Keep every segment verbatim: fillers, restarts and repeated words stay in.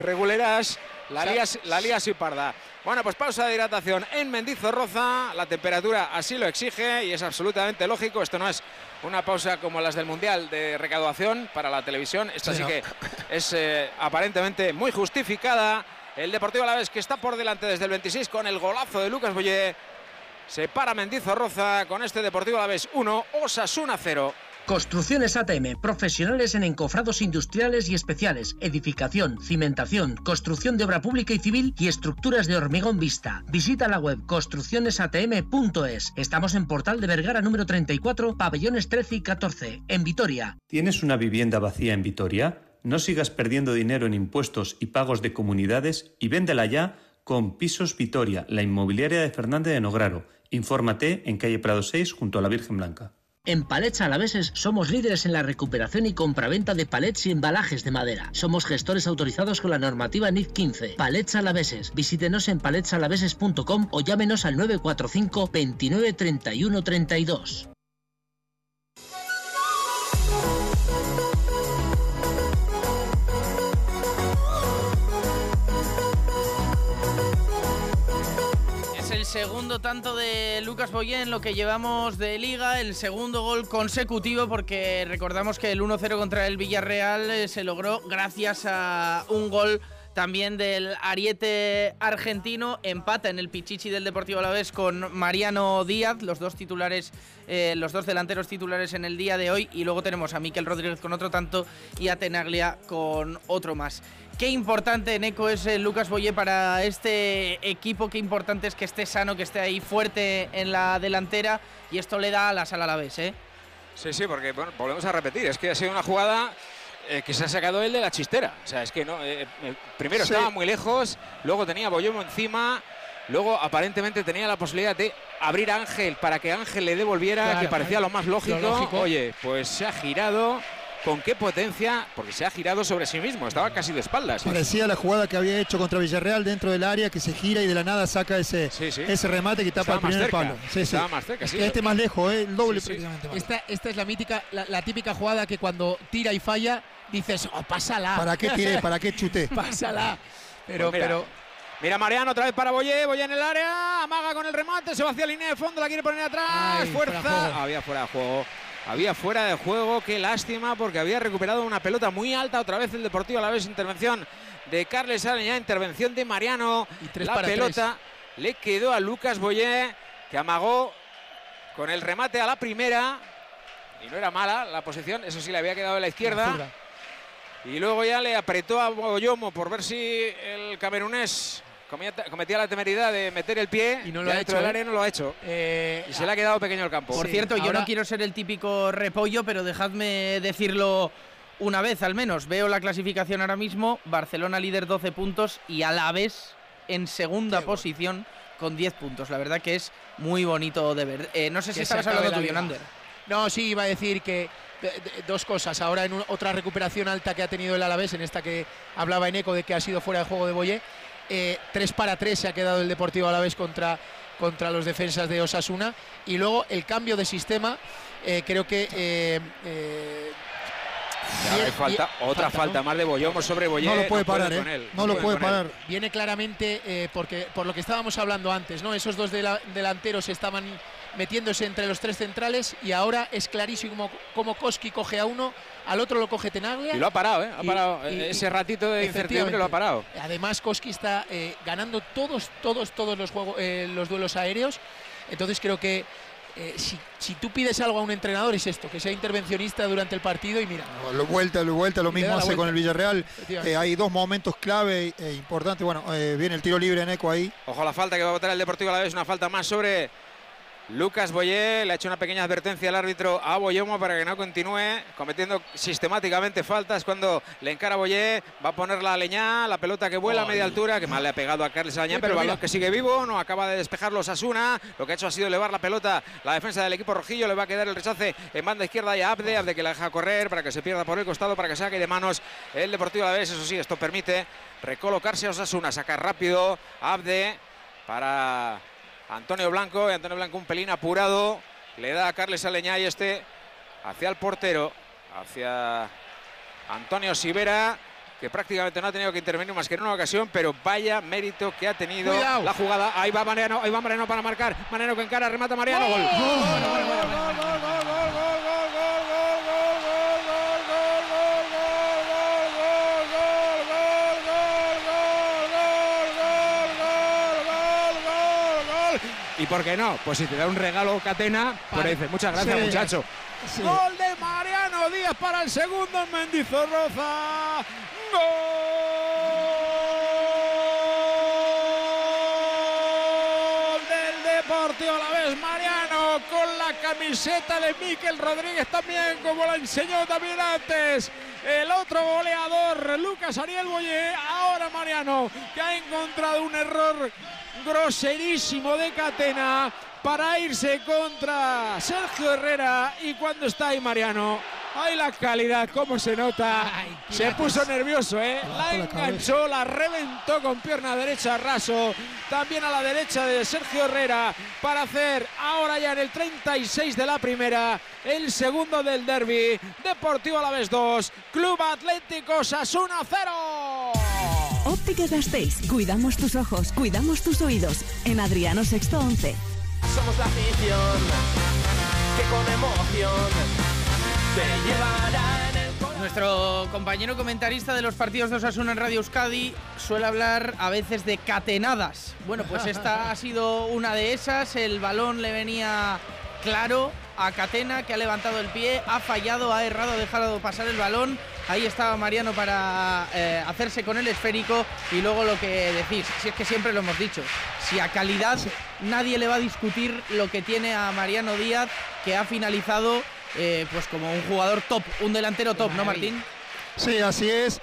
Reguleras, la lías, la lías y parda. Bueno, pues pausa de hidratación en Mendizorroza, la temperatura así lo exige y es absolutamente lógico. Esto no es una pausa como las del Mundial de recaudación para la televisión, esta sí, sí no. que es eh, aparentemente muy justificada. El Deportivo Alavés, que está por delante desde el veintiséis con el golazo de Lucas Boyé, se para Mendizorroza con este Deportivo Alavés uno, Osasuna cero. Construcciones A T M, profesionales en encofrados industriales y especiales, edificación, cimentación, construcción de obra pública y civil y estructuras de hormigón vista. Visita la web construcciones a t m punto es. Estamos en Portal de Vergara número treinta y cuatro, pabellones trece y catorce, en Vitoria. ¿Tienes una vivienda vacía en Vitoria? No sigas perdiendo dinero en impuestos y pagos de comunidades y véndela ya con Pisos Vitoria, la inmobiliaria de Fernández de Nograro. Infórmate en calle Prado seis junto a la Virgen Blanca. En Palets Alaveses somos líderes en la recuperación y compraventa de palets y embalajes de madera. Somos gestores autorizados con la normativa N I C quince. Palets Alaveses. Visítenos en palets alaveses punto com o llámenos al nueve cuatro cinco, veintinueve, treinta y uno, treinta y dos. El segundo tanto de Lucas Boyé en lo que llevamos de Liga, el segundo gol consecutivo, porque recordamos que el uno cero contra el Villarreal eh, se logró gracias a un gol también del ariete argentino. Empata en el Pichichi del Deportivo Alavés con Mariano Díaz, los dos titulares, eh, los dos delanteros titulares en el día de hoy, y luego tenemos a Mikel Rodríguez con otro tanto y a Tenaglia con otro más. Qué importante, Neco, es eh, Lucas Boyé para este equipo, qué importante es que esté sano, que esté ahí fuerte en la delantera, y esto le da alas al Alavés, ¿eh? Sí, sí, porque bueno, volvemos a repetir, es que ha sido una jugada eh, que se ha sacado él de la chistera. O sea, es que no, eh, eh, primero sí. estaba muy lejos, luego tenía Boyomo encima, luego aparentemente tenía la posibilidad de abrir a Ángel para que Ángel le devolviera, claro, que parecía lo más lógico. Lo lógico. Oye, pues se ha girado. ¿Con qué potencia? Porque se ha girado sobre sí mismo, estaba casi de espaldas. Parecía la jugada que había hecho contra Villarreal dentro del área, que se gira y de la nada saca ese, sí, sí. ese remate que tapa el primer palo. Sí, estaba sí. más cerca, sí. Este más lejos, ¿eh? El doble sí, prácticamente. Sí. Esta, esta es la mítica, la, la típica jugada que cuando tira y falla, dices, oh, pásala. ¿Para qué tiré? ¿Para qué chuté? Pásala. Pero, pues mira, pero... Mira Mariano otra vez para Boyé, Boyé en el área, amaga con el remate, se va hacia la línea de fondo, la quiere poner atrás, Ay, fuerza. Fuera había fuera de juego. Había fuera de juego, qué lástima, porque había recuperado una pelota muy alta. Otra vez el Deportivo Alavés, intervención de Carles Aleñá, intervención de Mariano. Y tres la para pelota tres. Le quedó a Lucas Boyé, que amagó con el remate a la primera. Y no era mala la posición, eso sí le había quedado a la izquierda. Y luego ya le apretó a Boyomo por ver si el camerunés cometía la temeridad de meter el pie y no lo ha hecho, del área, no lo ha hecho. Eh, y se le ha quedado pequeño el campo. Por sí, cierto, ahora... yo no quiero ser el típico repollo, pero dejadme decirlo una vez al menos. Veo la clasificación ahora mismo, Barcelona líder doce puntos y Alavés en segunda Qué posición bueno. con diez puntos. La verdad que es muy bonito de ver. Eh, no sé si que estabas hablando tú, Yonander. No, sí, iba a decir que de, de, dos cosas. Ahora en un, otra recuperación alta que ha tenido el Alavés, en esta que hablaba Eneco de que ha sido fuera de juego de Boyé. Eh, tres para tres se ha quedado el Deportivo Alavés contra, contra los defensas de Osasuna, y luego el cambio de sistema, eh, creo que eh, eh, bien, hay falta, bien, otra falta, falta ¿no? más de Boyomo sobre Boyé. No lo puede no parar, puede eh. con él, no, no lo puede parar. Él. Viene claramente eh, porque por lo que estábamos hablando antes, ¿no? Esos dos de la, delanteros estaban metiéndose entre los tres centrales, y ahora es clarísimo como Koski coge a uno, al otro lo coge Tenaglia. Y lo ha parado, ¿eh? Ha parado y, ese y, ratito de incertidumbre, lo ha parado. Además, Koski está eh, ganando todos, todos, todos los, juegos, eh, los duelos aéreos. Entonces creo que eh, si, si tú pides algo a un entrenador es esto, que sea intervencionista durante el partido, y mira. No, lo vuelta, lo vuelta, lo mismo hace vuelta. con el Villarreal. Eh, hay dos momentos clave e importantes. Bueno, eh, viene el tiro libre en Eco ahí. Ojo a la falta que va a botar el Deportivo Alavés, una falta más sobre Lucas Boyé. Le ha hecho una pequeña advertencia al árbitro a Boyomo para que no continúe cometiendo sistemáticamente faltas. Cuando le encara a Boyé, va a ponerla a Aleñá, la pelota que vuela oh, a media altura, que mal le ha pegado a Carles Aleñá, pero el balón que sigue vivo, no acaba de despejarlo Osasuna. Lo que ha hecho ha sido elevar la pelota, la defensa del equipo rojillo, le va a quedar el rechace en banda izquierda y a Abde, Abde que la deja correr para que se pierda por el costado, para que saque de manos el Deportivo Alavés. Eso sí, esto permite recolocarse a Osasuna, sacar rápido Abde para Antonio Blanco, y Antonio Blanco un pelín apurado, le da a Carles Aleñá y este hacia el portero, hacia Antonio Sivera, que prácticamente no ha tenido que intervenir más que en una ocasión, pero vaya mérito que ha tenido Cuidado. la jugada. Ahí va Mariano, ahí va Mariano para marcar. Mariano que encara, remata Mariano. Gol. ¿Y por qué no? Pues si te da un regalo Catena, pues dices, muchas gracias, sí, muchacho. Sí. Gol de Mariano Díaz para el segundo en Mendizorroza. ¡Gol del Deportivo Alavés! Mariano con la camiseta de Mikel Rodríguez también, como la enseñó también antes el otro goleador, Lucas Ariel Boyé. Ahora Mariano, que ha encontrado un error groserísimo de Catena para irse contra Sergio Herrera, y cuando está ahí Mariano, ahí la calidad, cómo se nota. Ay, se puso nervioso, ¿eh? La enganchó, la reventó con pierna derecha raso, también a la derecha de Sergio Herrera, para hacer ahora ya en el treinta y seis de la primera el segundo del derbi. Deportivo Alavés dos, Club Atlético Osasuna cero. Óptica Gasteiz, cuidamos tus ojos, cuidamos tus oídos. En Adriano Sexto once. Somos la afición que con emoción te llevará en el corazón. Nuestro compañero comentarista de los partidos de Osasuna en Radio Euskadi suele hablar a veces de catenadas. Bueno, pues esta ha sido una de esas. El balón le venía claro a Catena, que ha levantado el pie, ha fallado, ha errado, ha dejado pasar el balón. Ahí estaba Mariano para eh, hacerse con el esférico, y luego lo que decís, si es que siempre lo hemos dicho, si a calidad nadie le va a discutir lo que tiene a Mariano Díaz, que ha finalizado eh, pues como un jugador top, un delantero top, ¿no, Martín? Sí, así es.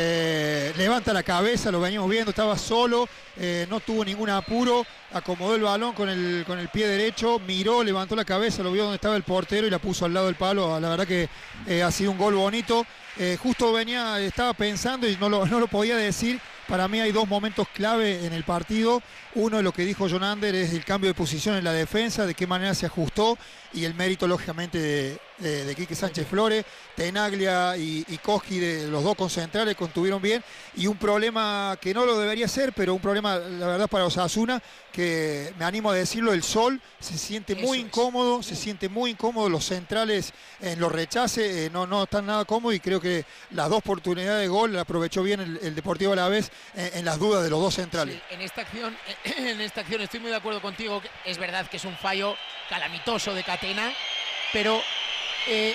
Eh, levanta la cabeza, lo veníamos viendo, estaba solo, eh, no tuvo ningún apuro, acomodó el balón con el, con el pie derecho, miró, levantó la cabeza, lo vio donde estaba el portero y la puso al lado del palo. La verdad que eh, ha sido un gol bonito. Eh, justo venía, estaba pensando y no lo, no lo podía decir. Para mí hay dos momentos clave en el partido. Uno es lo que dijo John Ander, es el cambio de posición en la defensa, de qué manera se ajustó, y el mérito lógicamente de, de, de Quique Sánchez Flores. Tenaglia y, y Koski, de los dos concentrales, contuvieron bien. Y un problema que no lo debería ser, pero un problema, la verdad, para Osasuna, que me animo a decirlo, el sol se siente muy Eso incómodo, es. se siente muy incómodo, los centrales en los rechaces, eh, no, no están nada cómodos, y creo que las dos oportunidades de gol la aprovechó bien el, el Deportivo Alavés en, en las dudas de los dos centrales. Sí, en esta acción, en esta acción estoy muy de acuerdo contigo, que es verdad que es un fallo calamitoso de Catena, pero eh,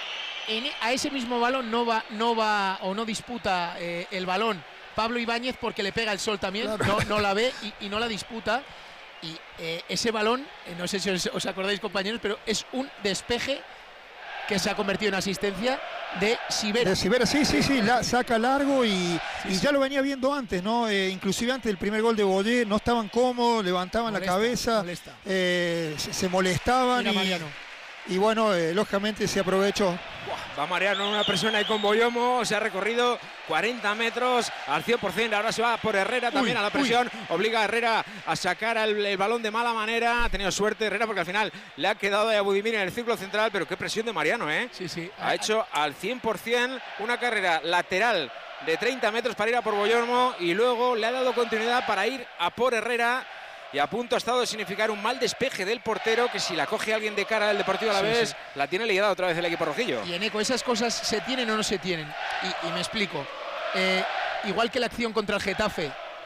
en, a ese mismo balón no va, no va o no disputa eh, el balón Pablo Ibáñez, porque le pega el sol también, claro. no, no la ve y, y no la disputa. Y eh, ese balón, eh, no sé si os, os acordáis, compañeros, pero es un despeje que se ha convertido en asistencia de Sivera. De Sivera, sí, sí, sí, la, saca largo y, sí, y sí. ya lo venía viendo antes, ¿no? Eh, inclusive antes del primer gol de Boyé, no estaban cómodos, levantaban molesta, la cabeza, molesta. Eh, se, se molestaban. Mira, y, Mariano. y bueno, eh, lógicamente se aprovechó. Va Mariano en una presión ahí con Boyomo, se ha recorrido cuarenta metros al cien por cien, ahora se va por Herrera también uy, a la presión, uy. obliga a Herrera a sacar el, el balón de mala manera. Ha tenido suerte Herrera porque al final le ha quedado a Budimir en el círculo central, pero qué presión de Mariano, ¿eh? Sí, sí. Ha hecho al cien por cien una carrera lateral de treinta metros para ir a por Boyomo, y luego le ha dado continuidad para ir a por Herrera. Y a punto ha estado de significar un mal despeje del portero, que si la coge alguien de cara del Deportivo Alavés, sí, sí. la tiene liada otra vez el equipo rojillo. Y Eneco, esas cosas se tienen o no se tienen. Y, y me explico. Eh, igual que la acción contra el Getafe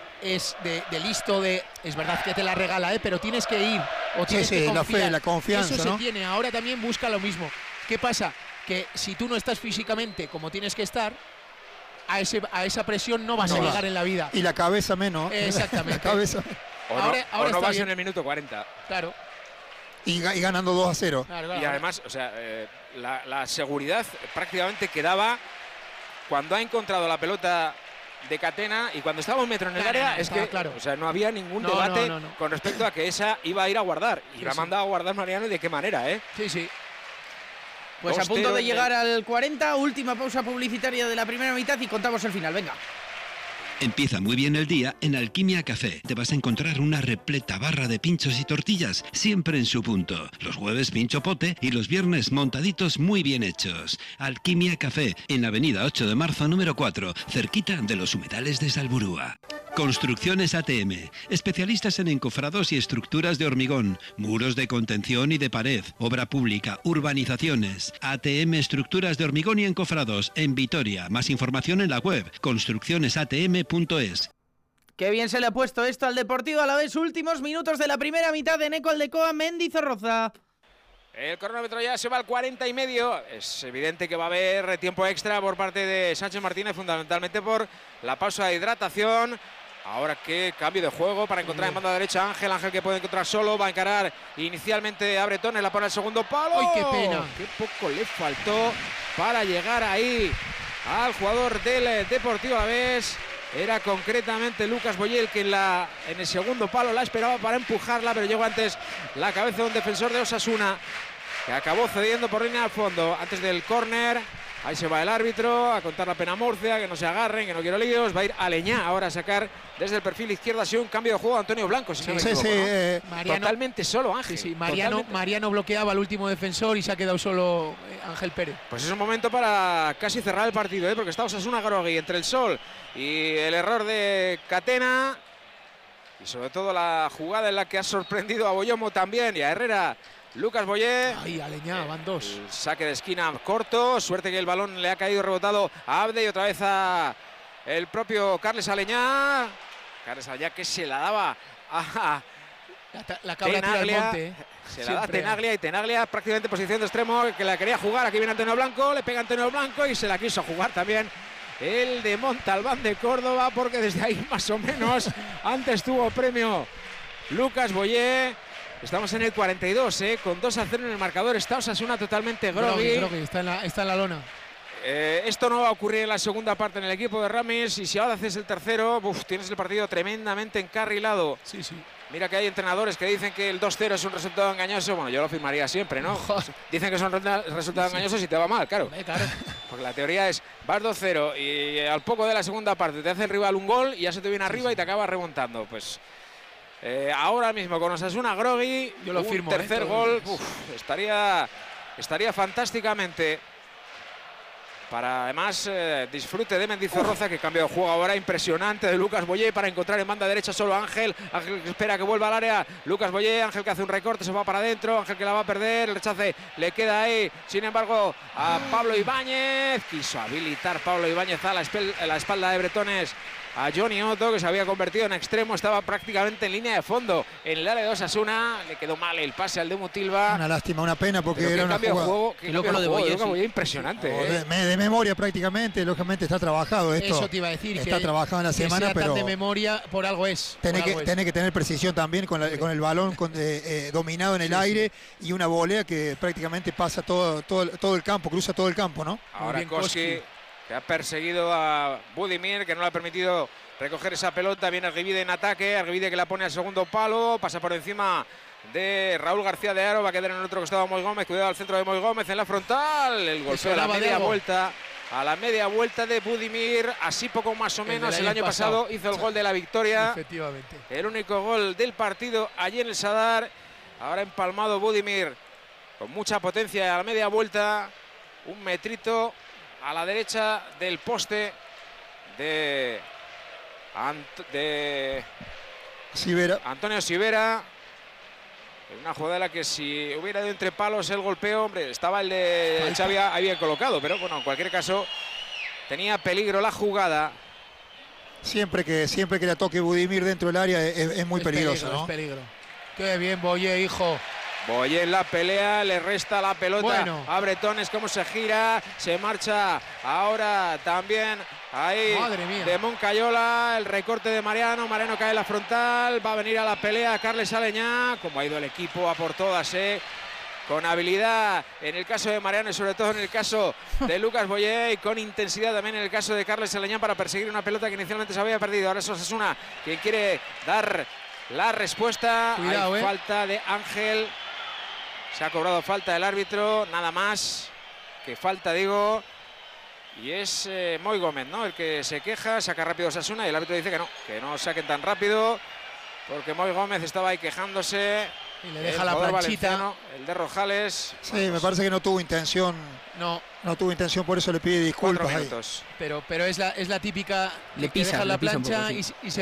es de, de listo, de es verdad que te la regala, ¿eh? pero tienes que ir o tienes sí, sí, que confiar. La fe, la confianza, Eso ¿no? se tiene. Ahora también busca lo mismo. ¿Qué pasa? Que si tú no estás físicamente como tienes que estar, a, ese, a esa presión no vas no, a llegar va. en la vida. Y la cabeza menos. Exactamente. La cabeza. O ahora, no, ahora o no vas bien en el minuto cuarenta. Claro. Y, y ganando dos a cero. Claro, claro, y además, o sea, eh, la, la seguridad prácticamente quedaba cuando ha encontrado la pelota de Catena, y cuando estaba un metro en el claro, área, no, es que claro. o sea, no había ningún no, debate no, no, no. con respecto a que esa iba a ir a guardar. Y sí, la ha sí. mandado a guardar Mariano, y de qué manera, ¿eh? Sí, sí. Pues a punto de llegar al cuarenta, última pausa publicitaria de la primera mitad y contamos el final, venga. Empieza muy bien el día en Alquimia Café. Te vas a encontrar una repleta barra de pinchos y tortillas, siempre en su punto. Los jueves pincho pote y los viernes montaditos muy bien hechos. Alquimia Café, en la avenida ocho de marzo número cuatro, cerquita de los humedales de Salburúa. Construcciones A T M, especialistas en encofrados y estructuras de hormigón, muros de contención y de pared, obra pública, urbanizaciones. A T M Estructuras de Hormigón y Encofrados, en Vitoria. Más información en la web construcciones a t m punto es. Qué bien se le ha puesto esto al Deportivo Alavés. Últimos minutos de la primera mitad de Eneco Aldecoa, Mendizorroza. El cronómetro ya se va al cuarenta y medio. Es evidente que va a haber tiempo extra por parte de Sánchez Martínez, fundamentalmente por la pausa de hidratación. Ahora que cambio de juego para encontrar en banda derecha Ángel. Ángel que puede encontrar solo. Va a encarar inicialmente a Bretones. La pone al segundo palo. ¡Ay, qué pena! Qué poco le faltó para llegar ahí al jugador del Deportivo Alavés. Era concretamente Lucas Boyé que en, la, en el segundo palo la esperaba para empujarla, pero llegó antes la cabeza de un defensor de Osasuna, que acabó cediendo por línea al fondo antes del córner. Ahí se va el árbitro a contar la pena Murcia, que no se agarren, que no quiero líos. Va a ir Aleñá ahora a sacar desde el perfil izquierdo. Ha sido un cambio de juego de Antonio Blanco, si sí, no me sí, equivoco, sí, ¿no? eh, Mariano, totalmente solo Ángel. Sí, sí, Mariano, Mariano bloqueaba al último defensor y se ha quedado solo Ángel Pérez. Pues es un momento para casi cerrar el partido, ¿eh? Porque está Osasuna Grogui entre el sol y el error de Catena. Y sobre todo la jugada en la que ha sorprendido a Boyomo también y a Herrera. Lucas Boyé. Ahí, Aleñá, van dos. El saque de esquina corto. Suerte que el balón le ha caído rebotado a Abde y otra vez a el propio Carles Aleñá. Carles Aleñá que se la daba a la, la cabra tira al monte. ¿eh? Se la da a Tenaglia y Tenaglia prácticamente en posición de extremo, que la quería jugar. Aquí viene Antonio Blanco, le pega Antonio Blanco y se la quiso jugar también el de Montalbán de Córdoba, porque desde ahí más o menos antes tuvo premio Lucas Boyé. Estamos en el cuarenta y dos, ¿eh? Con dos a cero en el marcador. Está Osasuna totalmente groggy. groggy está, en la, está en la lona. Eh, esto no va a ocurrir en la segunda parte en el equipo de Ramis. Y si ahora haces el tercero, uf, tienes el partido tremendamente encarrilado. Sí, sí. Mira que hay entrenadores que dicen que el dos cero es un resultado engañoso. Bueno, yo lo firmaría siempre, ¿no? Dicen que son resultados sí. engañosos y te va mal, claro. Eh, claro. Porque la teoría es, vas dos cero y al poco de la segunda parte te hace el rival un gol y ya se te viene arriba sí, y te acabas remontando. Pues eh, ahora mismo con Osasuna groggy, yo lo un firmo, tercer eh, gol, uf, estaría, estaría fantásticamente. Para además eh, disfrute de Mendizorroza, que cambio de juego ahora impresionante de Lucas Boyé para encontrar en banda derecha solo a Ángel. Ángel que espera que vuelva al área. Lucas Boyé, Ángel que hace un recorte, se va para adentro. Ángel que la va a perder, el rechace le queda ahí. Sin embargo, a Pablo Ibáñez. Quiso habilitar Pablo Ibáñez a la, a la espalda de Bretones a Johnny Otto, que se había convertido en extremo. Estaba prácticamente en línea de fondo en el área de Osasuna. Le quedó mal el pase al de Mutilva. Una lástima, una pena, porque pero era una jugada. De juego, que loco lo de Boyé, sí. Boyé impresionante. Oh, eh. de, de memoria prácticamente, lógicamente está trabajado esto. Eso te iba a decir. Está que, trabajado en la que semana, sea pero tan de memoria por algo es. Tiene que, tiene que tener precisión también con, la, sí. con el balón con, eh, eh, dominado en el sí, aire sí. y una volea que prácticamente pasa todo, todo, todo el campo, cruza todo el campo, ¿no? Ahora Koski, que ha perseguido a Budimir, que no le ha permitido recoger esa pelota. Viene Arguivide en ataque, Arguivide que la pone al segundo palo, pasa por encima de Raúl García de Aro, va a quedar en el otro costado Moy Gómez, cuidado al centro de Moy Gómez en la frontal, el golpeo a la media vuelta, a la media vuelta de Budimir, así poco más o menos, el, el año pasado, pasado hizo el gol de la victoria, efectivamente, el único gol del partido allí en el Sadar. Ahora empalmado Budimir con mucha potencia a la media vuelta, un metrito a la derecha del poste de, Ant de Sivera. Antonio Sivera. Una jugada en la que si hubiera ido entre palos el golpeo, hombre, estaba el de Xavi ahí bien colocado, pero bueno, en cualquier caso tenía peligro la jugada. Siempre que siempre que la toque Budimir dentro del área es, es muy es peligroso, peligro, ¿no? Es peligro. Qué bien, Boyé, hijo. Boyé en la pelea, le resta la pelota bueno. a Bretones, cómo se gira, se marcha ahora también ahí de Moncayola, el recorte de Mariano, Mariano cae en la frontal, va a venir a la pelea Carles Aleñá, como ha ido el equipo a por todas, eh, con habilidad en el caso de Mariano y sobre todo en el caso de Lucas Boyé, y con intensidad también en el caso de Carles Aleñá para perseguir una pelota que inicialmente se había perdido. Ahora es Osasuna quien quiere dar la respuesta. Cuidado, hay eh. falta de Ángel. Se ha cobrado falta del árbitro, nada más que falta, digo. Y es eh, Moy Gómez, ¿no? El que se queja, saca rápido Osasuna y el árbitro dice que no, que no saquen tan rápido, porque Moy Gómez estaba ahí quejándose. Y le deja la planchita. El de Rojales. Sí, vamos. Me parece que no tuvo intención. No. No tuvo intención, por eso le pide disculpas ahí. Pero, pero es la, es la típica le que pisa, deja le la pisa plancha poco, sí. y, y se